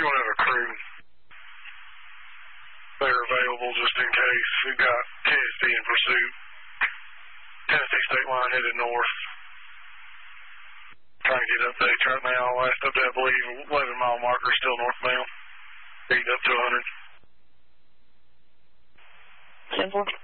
You want to have a crew. They're available just in case. We've got Tennessee in pursuit. Tennessee state line headed north. Trying to get updates right now. Last update, I believe, 11-mile marker still northbound. Speed up to 100. 10-4.